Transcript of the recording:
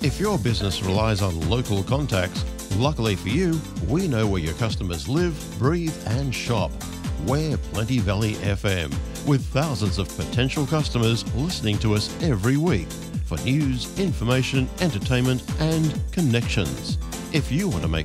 If your business relies on local contacts, luckily for you, we know where your customers live, breathe and shop. We're Plenty Valley FM, with thousands of potential customers listening to us every week for news, information, entertainment and connections. If you want to make